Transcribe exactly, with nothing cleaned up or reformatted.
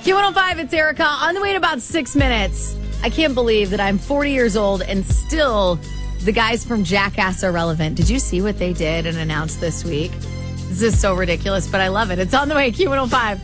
Q one oh five, it's Erica. On the way in about six minutes. I can't believe that I'm forty years old and still the guys from Jackass are relevant. Did you see what they did and announced this week? This is so ridiculous, but I love it. It's on the way, Q one oh five.